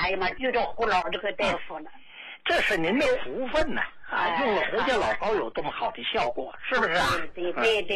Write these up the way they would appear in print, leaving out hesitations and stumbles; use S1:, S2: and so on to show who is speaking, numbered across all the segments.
S1: 哎呀妈，遇着胡老这个大夫了。
S2: 这是您的福分呢用了胡家老膏有这么好的效果，是不是啊？
S1: 对。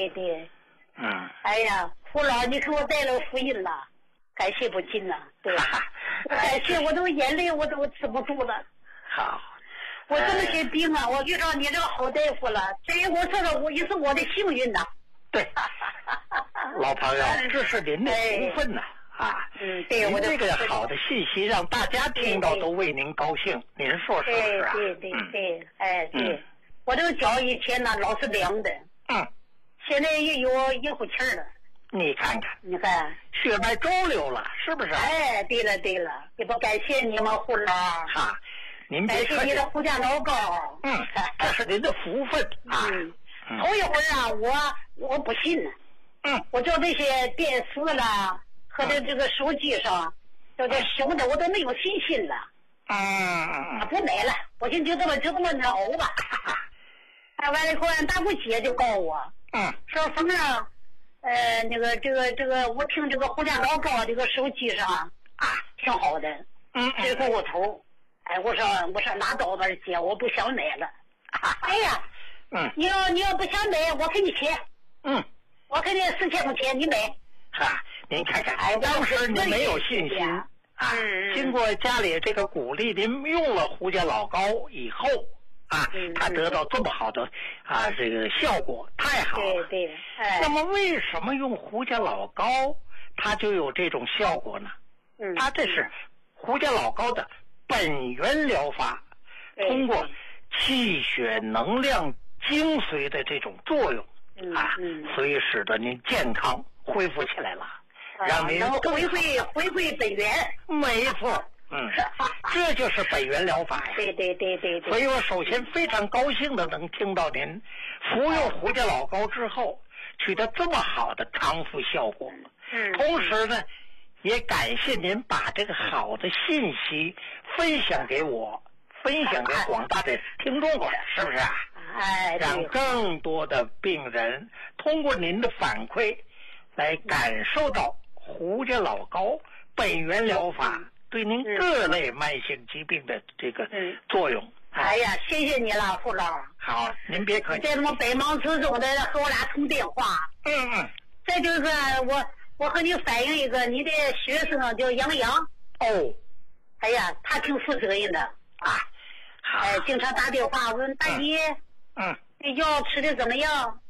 S1: 哎呀，胡老，你给我带了福音了，感谢不尽了。对，感谢我都眼泪我都止不住了。
S2: 好，
S1: 我这么些病啊，我遇到你这个好大夫了，这我说了，也是我的幸运呐。
S2: 对，老朋友，这是您的福分呐
S1: 对，
S2: 您这个好的信息让大家听到都为您高兴，您说是不是啊？
S1: 对，对，我这个脚以前呢老是凉的，现在也有一股气儿了。你看，
S2: 血脉周流了，是不是？
S1: 哎，对了，也不感谢你们胡老
S2: 您别
S1: 感谢你的胡家老膏。
S2: 这是您的福分
S1: 头一会儿啊，我不信呢。我叫这些电视了和这个手机上，叫这熊的我都没有信心了。不买了，我寻思就这么熬吧。完了以后，俺大姑姐就告我，说什么那个这个，我听这个胡家老膏这个手机上挺好的，这个骨头。我说拉倒吧，姐，我不想买了。哎呀，你要不想买，我给你钱。我给你4000块钱，你买。
S2: 您看看，当时您没有信心经过家里这个鼓励，您用了胡家老膏以后他得到这么好的这个效果，太好了。
S1: 对。
S2: 那么为什么用胡家老膏它就有这种效果呢？它这是胡家老膏的本源疗法，通过气血能量精髓的这种作用所以使得您健康恢复起来了，让您
S1: 能回归本源。
S2: 没错，这就是本源疗法呀。
S1: 对。
S2: 所以我首先非常高兴的能听到您服用胡家老膏之后取得这么好的康复效果。同时呢，也感谢您把这个好的信息分享给我，分享给广大的听众们，是不是啊？让更多的病人通过您的反馈来感受到胡家老膏本源疗法对您各类慢性疾病的这个作用。
S1: 哎呀，谢谢你了，胡老。
S2: 好，您别客气。
S1: 在这么百忙之中的和我俩通电话。再就是我和你反映一个，你的学生叫杨洋。哎呀，他挺负责任的经常打电话问大爷，这药吃的怎么样？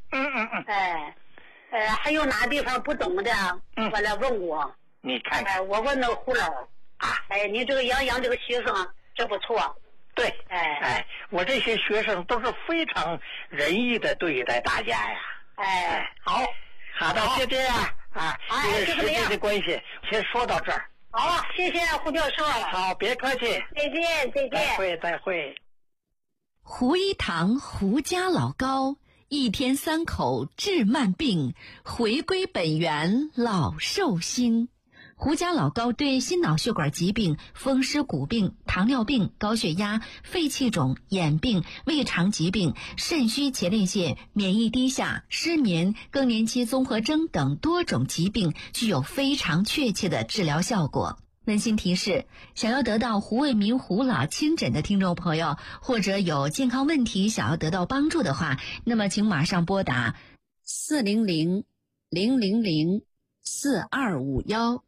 S1: 还有哪地方不懂的，完了问我。
S2: 你看看，
S1: 我问那胡老你这个杨洋这个学生真不错。
S2: 对，我这些学生都是非常仁义的对待大家呀。好的，就这样因为时间的关系，先说到这儿。
S1: 好，谢谢胡教授。
S2: 好，别客气。
S1: 再见。
S2: 再会。
S3: 胡一堂胡家老膏，1天3口治慢病，回归本源老寿星。胡家老膏对心脑血管疾病、风湿骨病、糖尿病、高血压、肺气肿、眼病、胃肠疾病、肾虚前列腺、免疫低下、失眠、更年期综合征等多种疾病具有非常确切的治疗效果。温馨提示，想要得到胡卫民胡老亲诊的听众朋友，或者有健康问题想要得到帮助的话，那么请马上拨打400-000-4251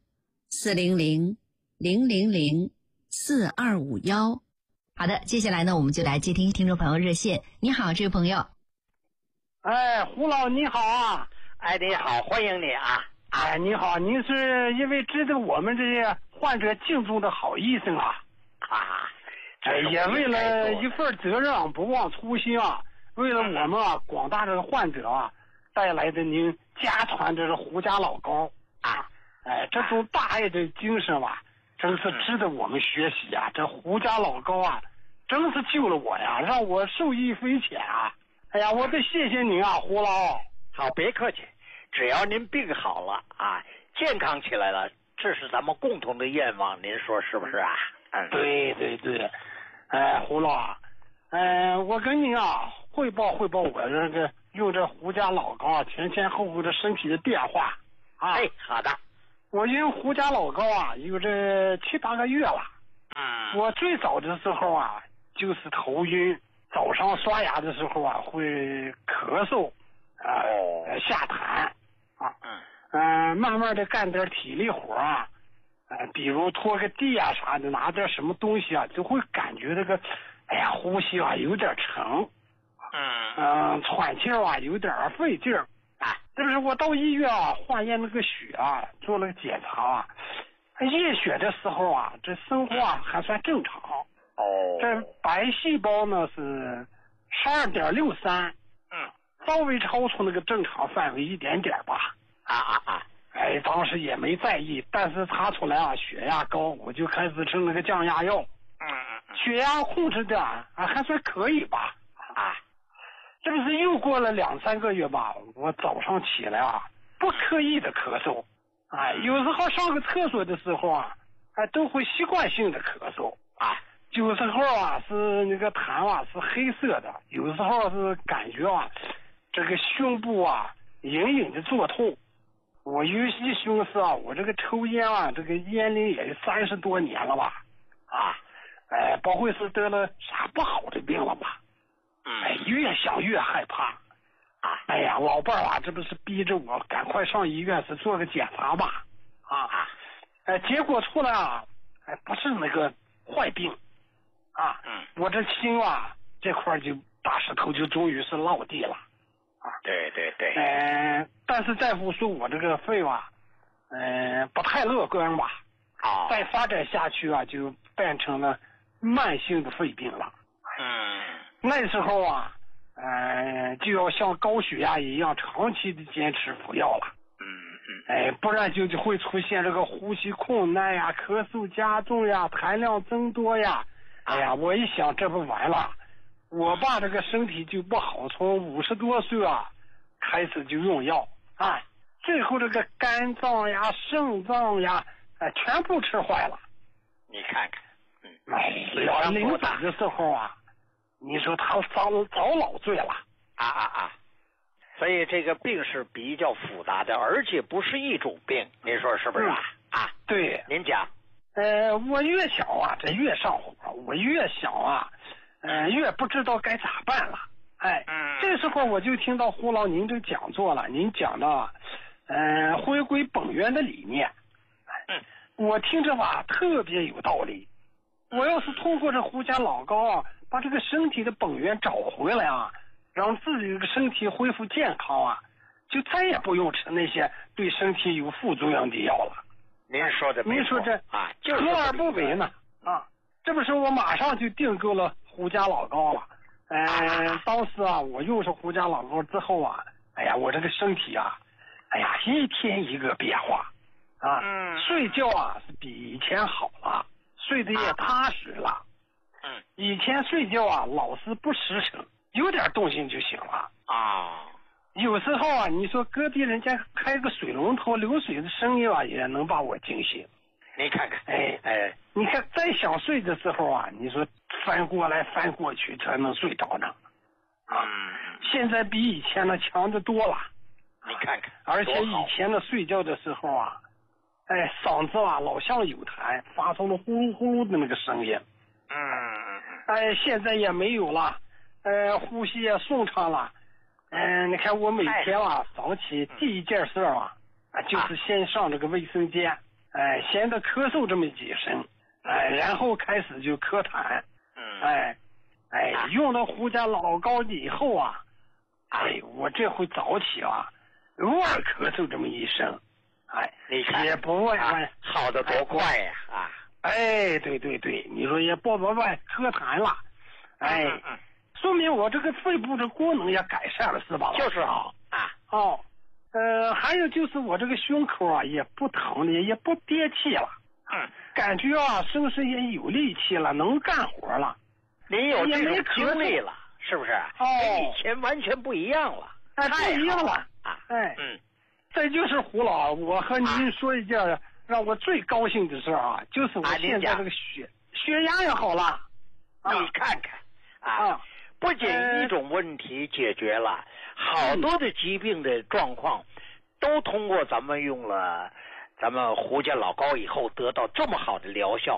S3: 400-000-4251。好的，接下来呢，我们就来接听听众朋友热线。你好，这位朋友。
S4: 胡老你好啊。
S2: 你好，欢迎你啊。
S4: 你好，您是一位值得我们这些患者敬重的好医生也为了一份责任不忘初心为了我们广大的患者带来的您家传这是胡家老膏这种大爱的精神真是值得我们学习这胡家老膏真是救了我呀，让我受益匪浅我得谢谢您胡老。
S2: 好，别客气，只要您病好了健康起来了，这是咱们共同的愿望，您说是不是啊？
S4: 对。胡老我跟您汇报我这个用这胡家老膏前后的身体的变化
S2: 好的。
S4: 我用胡家老膏有这7-8个月了我最早的时候啊，就是头晕，早上刷牙的时候啊会咳嗽，下痰啊，慢慢的干点体力活啊，比如拖个地啊啥的，拿点什么东西啊，就会感觉这个，哎呀，呼吸啊有点沉，喘气啊有点费劲儿啊。这不是我到医院啊化验那个血啊，做了个检查啊，验血的时候啊，这生化还算正常。这白细胞呢是12.63，稍微超出那个正常范围一点点吧。当时也没在意，但是查出来啊血压高，我就开始吃那个降压药。血压控制的还算可以吧。这不是又过了2-3个月吧，我早上起来啊不刻意的咳嗽，有时候上个厕所的时候啊，都会习惯性的咳嗽有时候啊是那个痰啊是黑色的，有时候是感觉啊这个胸部啊隐隐的作痛。我尤其寻思啊，我这个抽烟啊，这个烟龄也30多年了吧，不会是得了啥不好的病了吧？越想越害怕哎呀，老伴儿啊，这不是逼着我赶快上医院是做个检查吧？结果出来啊，不是那个坏病我这心啊这块就大石头就终于是落地了
S2: 对，
S4: 但是大夫说我这个肺吧，不太乐观吧？再发展下去啊，就变成了慢性的肺病了。那时候啊，就要像高血压一样长期的坚持服药了。不然就会出现这个呼吸困难呀、咳嗽加重呀、痰量增多呀。哎呀，我一想这不完了，我爸这个身体就不好，从50多岁啊开始就用药最后这个肝脏呀、肾脏呀，全部吃坏了。
S2: 你看看，
S4: 临走的时候啊，你说他遭老罪了
S2: 所以这个病是比较复杂的，而且不是一种病，您说是不是
S4: 对，
S2: 您讲。
S4: 我越想啊，这越上火；我越想啊，越不知道该咋办了。这时候我就听到胡老您这讲座了，您讲到回归本源的理念。我听着吧，特别有道理。我要是通过这胡家老高啊，把这个身体的本源找回来啊，让自己的身体恢复健康啊，就再也不用吃那些对身体有副作用的药了。
S2: 您说的没错，
S4: 您说这何而不为呢？这不是我马上就订购了胡家老高了。当时啊，我用上胡家老高之后啊，哎呀，我这个身体啊，哎呀，一天一个变化睡觉啊是比以前好了，睡得也踏实了。以前睡觉啊老是不实诚，有点动静就醒了有时候啊，你说隔壁人家开个水龙头流水的声音啊，也能把我惊醒。
S2: 你看看，
S4: 你看再想睡的时候啊，你说翻过来翻过去才能睡着呢。现在比以前的强得多了。
S2: 你看看，
S4: 而且以前的睡觉的时候啊，嗓子啊老像有痰，发出了呼噜呼噜的那个声音。现在也没有了，呼吸也顺畅了。你看我每天啊早起第一件事啊，就是先上这个卫生间，先得咳嗽这么几声，然后开始就咳痰。用了胡家老高以后啊，我这回早起啊，偶尔咳嗽这么一声，
S2: 你看
S4: 也不问
S2: 好的多快呀
S4: 对，你说也不问咳痰了，说明我这个肺部的功能也改善了，是吧？
S2: 就是
S4: 还有就是我这个胸口啊也不疼了，也不憋气了，感觉啊身上也有力气了，能干活了。
S2: 您有这种经历了，是不是？跟以前完全不一样了。
S4: 不一样了这就是胡老，我和您说一件让我最高兴的事啊，就是我现在这个血压也好了。
S2: 你看看不仅一种问题解决了，好多的疾病的状况都通过咱们用了咱们胡家老高以后得到这么好的疗效。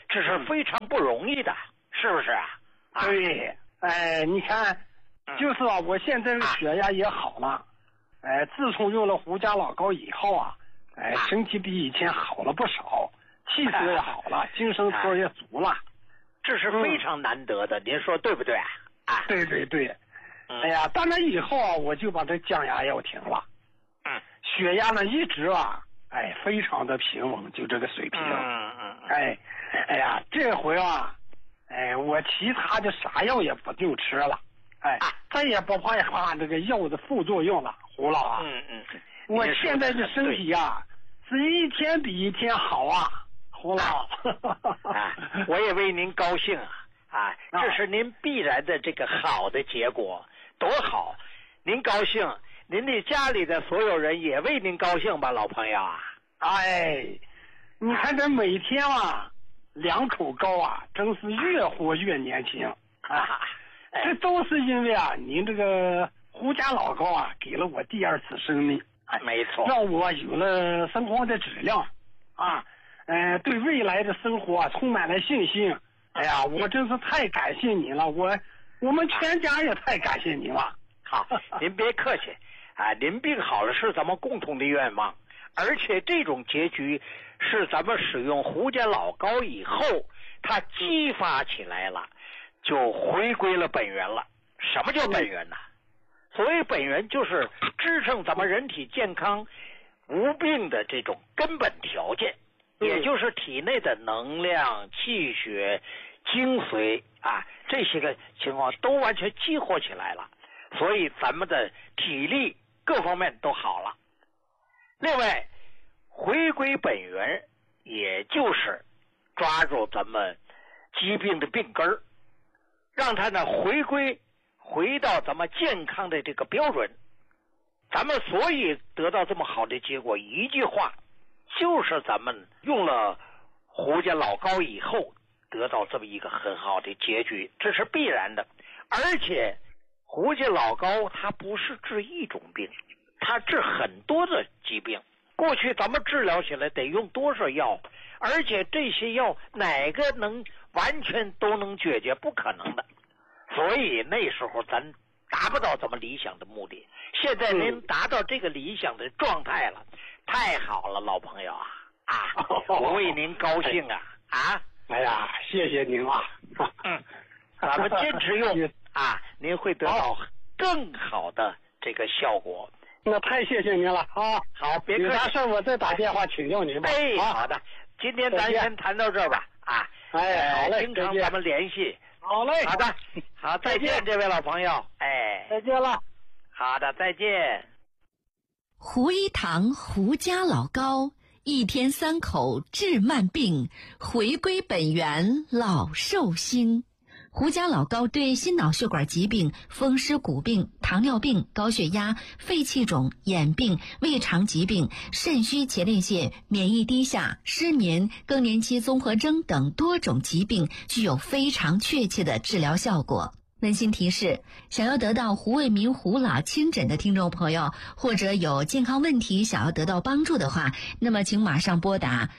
S2: 这是非常不容易的，是不是啊？
S4: 对，你看，就是啊，我现在血压也好了，自从用了胡家老膏以后啊，身体比以前好了不少，气色也好了，精神头也足了，
S2: 这是非常难得的，您说对不对啊？
S4: 对对对，哎呀，当然以后啊，我就把这降压药停了，血压呢一直啊，非常的平稳，就这个水平，哎呀，这回啊，我其他的啥药也不就吃了，再也不怕这个药的副作用了，胡老啊，我现在这身体啊，是一天比一天好啊，胡老，
S2: 我也为您高兴啊，这是您必然的这个好的结果，多好，您高兴，您的家里的所有人也为您高兴吧，老朋友啊，
S4: 你看这每天啊2口膏啊，真是越活越年轻啊！这都是因为啊，您这个胡家老膏啊，给了我第2次生命，
S2: 没错，
S4: 让我有了生活的质量啊，对未来的生活啊充满了信心。哎呀，我真是太感谢您了，我们全家也太感谢您了。
S2: 好，您别客气啊，您病好了是咱们共同的愿望，而且这种结局是咱们使用胡家老膏以后，它激发起来了，就回归了本源了。什么叫本源呢？所谓本源，就是支撑咱们人体健康无病的这种根本条件，也就是体内的能量、气血、精髓啊，这些个情况都完全激活起来了，所以咱们的体力各方面都好了。另外，回归本源，也就是抓住咱们疾病的病根儿，让它呢回到咱们健康的这个标准。咱们所以得到这么好的结果，一句话，就是咱们用了胡家老膏以后得到这么一个很好的结局，这是必然的。而且胡家老膏它不是治一种病，它治很多的疾病。过去咱们治疗起来得用多少药，而且这些药哪个能完全都能解决？不可能的。所以那时候咱达不到咱们理想的目的。现在您达到这个理想的状态了，太好了，老朋友啊！我为您高兴啊！
S4: 哎呀，谢谢您啊！
S2: 咱们坚持用啊，您会得到更好的这个效果。
S4: 那太谢谢您了啊！
S2: 好，别客气，
S4: 有啥事我再打电话请教您吧。
S2: 好的，今天咱先谈到这儿吧啊！
S4: 好嘞，
S2: 经常咱们联系。
S4: 好嘞，
S2: 好的，好，再见，这位老朋友，
S4: 再见了。
S2: 好的，再见。
S3: 胡一堂胡家老膏，1天3口治慢病，回归本源老寿星。胡家老膏对心脑血管疾病、风湿骨病、糖尿病、高血压、肺气肿、眼病、胃肠疾病、肾虚前列腺、免疫低下、失眠、更年期综合征等多种疾病具有非常确切的治疗效果。温馨提示，想要得到胡卫民胡老亲诊的听众朋友，或者有健康问题想要得到帮助的话，那么请马上拨打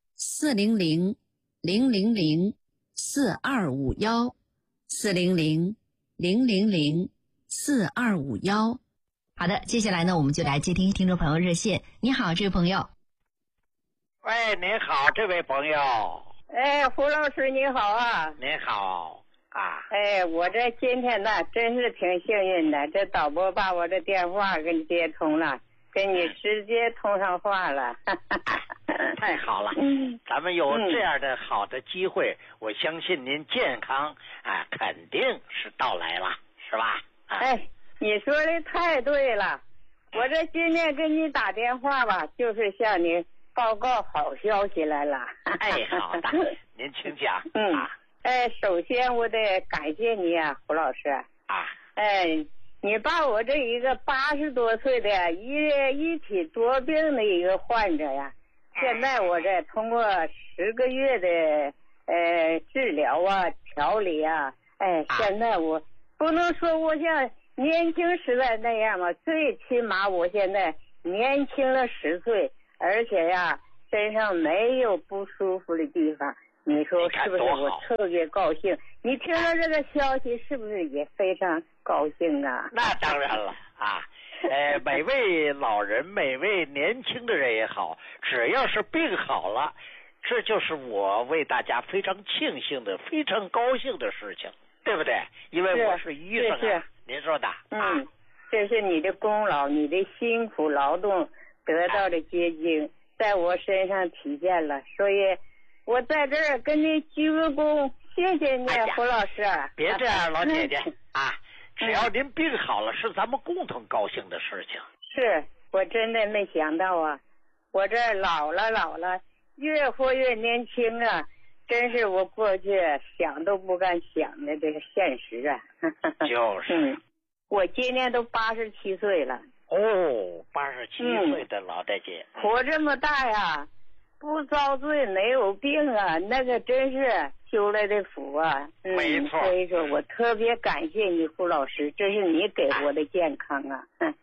S3: 400-000-4251，400-000-4251。好的，接下来呢，我们就来接听听众朋友热线。你好，这位朋友。
S2: 喂，您好，这位朋友。
S5: 胡老师您好啊。
S2: 您好。
S5: 我这今天呢真是挺幸运的，这导播把我这电话给你接通了，跟你直接通上话了。
S2: 太好了，咱们有这样的好的机会，我相信您健康肯定是到来了，是吧？
S5: 你说的太对了，我这今天跟你打电话吧，就是向你报告好消息来了。
S2: 好的，您请讲。
S5: 首先我得感谢你啊，胡老师。你把我这一个80多岁的一体多病的一个患者呀，现在我这通过10个月的治疗啊、调理啊，现在我不能说我像年轻时代那样嘛，最起码我现在年轻了10岁，而且呀身上没有不舒服的地方。 你说是不是？我特别高兴。你听了这个消息，是不是也非常高兴啊？
S6: 那当然了啊！每位老人，每位年轻的人也好，只要是病好了，这就是我为大家非常庆幸的、非常高兴的事情，对不对？因为我是医生啊，您说的。
S5: 这是你的功劳，你的辛苦劳动得到的结晶，在我身上体现了，所以我在这儿跟你鞠个躬，谢谢你，胡老师。
S6: 别这样，老姐姐啊，只要您病好了，是咱们共同高兴的事情。
S5: 是我真的没想到啊，我这老了，越活越年轻啊，真是我过去想都不敢想的这个现实啊。
S6: 就是。
S5: 我今年都87岁了。
S6: 哦，87岁的老大姐。
S5: 活这么大呀，不遭罪没有病啊，那个真是修来的福啊。
S6: 没错。
S5: 所以说我特别感谢你，胡老师，这是你给我的健康啊。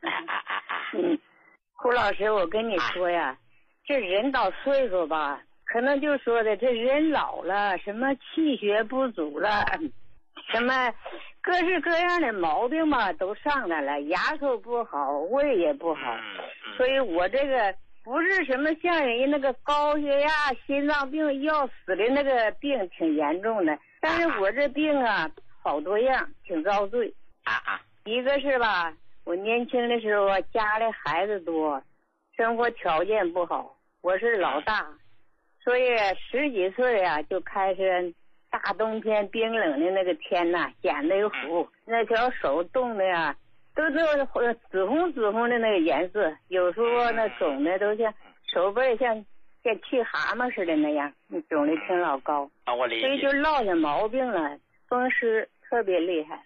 S5: 胡老师，我跟你说呀，这人到岁数吧，可能就说的这人老了，什么气血不足了，什么各式各样的毛病嘛都上来了，牙口不好，胃也不好，所以我这个不是什么像人家那个高血压、心脏病要死的那个病挺严重的，但是我这病啊好多样，挺遭罪。一个是吧，我年轻的时候啊，家里孩子多，生活条件不好，我是老大，所以10几岁啊就开始。大冬天冰冷的那个天呐，眼泪糊，那条手冻的呀，都紫红的那个颜色，有时候那肿的都像手背像气蛤蟆似的那样，肿的挺老高。
S6: 我理解。
S5: 所以就落下毛病了，风湿特别厉害。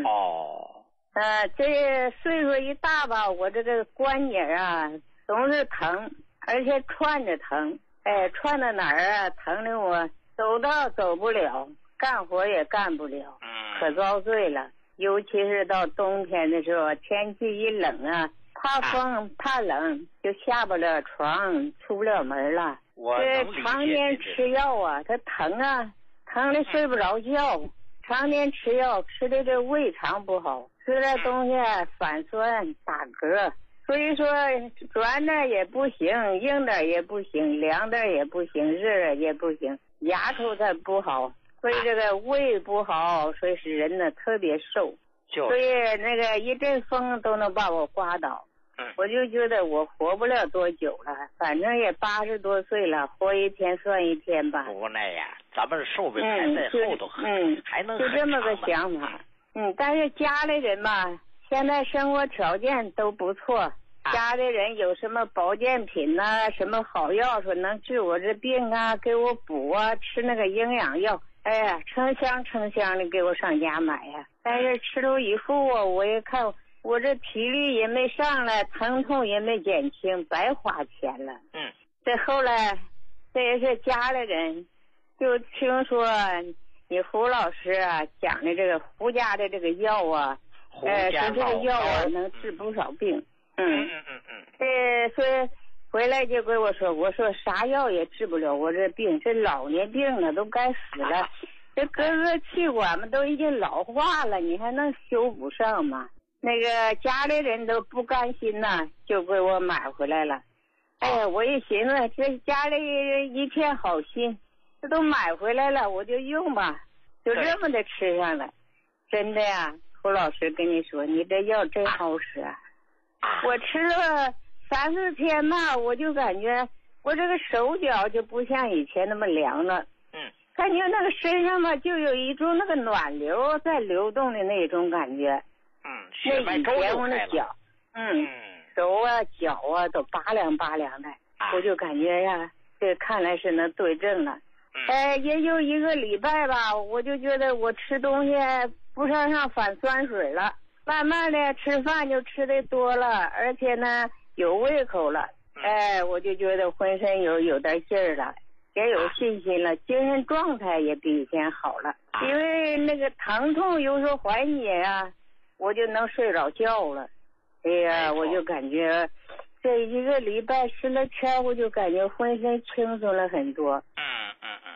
S5: 这岁数一大吧，我这个关节啊总是疼，而且串着疼，串到哪儿啊，疼的我。走道走不了，干活也干不了，可遭罪了。尤其是到冬天的时候，天气一冷啊，怕风怕冷，就下不了床，出不了门了。这常年吃药啊，它疼啊，疼的睡不着觉。常年吃药，吃的这胃肠不好，吃的东西反酸打嗝。所以说软点也不行，硬点也不行，凉点也不行，热点也不行。牙口它不好，所以这个胃不好，所以使人呢特别瘦，所以那个一阵风都能把我刮倒。我就觉得我活不了多久了，反正也80多岁了，活一天算一天吧。
S6: 无奈呀，咱们寿命还在后头，还能
S5: 就这么个想法。但是家里人吧，现在生活条件都不错。家里人有什么保健品呐，什么好药说能治我这病啊，给我补啊，吃那个营养药，哎呀，成箱的给我上家买呀。但是吃了以后啊，我也看我这体力也没上来，疼痛也没减轻，白花钱了。这后来这也是家里人就听说你胡老师啊讲的这个胡家的这个药啊，说这个药啊能治不少病。所以回来就跟我说啥药也治不了我这病，这老年病了都该死了，这各个气管嘛都已经老化了，你还能修补上吗？那个家里人都不甘心呐，就给我买回来了。哎呀，我一寻思这家里人一片好心，这都买回来了，我就用吧，就这么的吃上了。真的呀，胡老师跟你说，你这药真好使啊！我吃了3、4天吧，我就感觉我这个手脚就不像以前那么凉了。感觉那个身上嘛，就有一种那个暖流在流动的那种感觉。那以前我那脚，手啊脚啊都拔凉的，我就感觉呀，这看来是能对症了。也就1个礼拜吧，我就觉得我吃东西不上反酸水了。慢慢的吃饭就吃的多了，而且呢有胃口了，我就觉得浑身有点劲儿了，也有信心了，精神状态也比以前好了。因为那个疼痛有时候缓解啊，我就能睡着觉了。哎呀，我就感觉这1个礼拜吃了天，我就感觉浑身轻松了很多。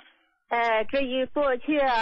S5: 这一过去啊。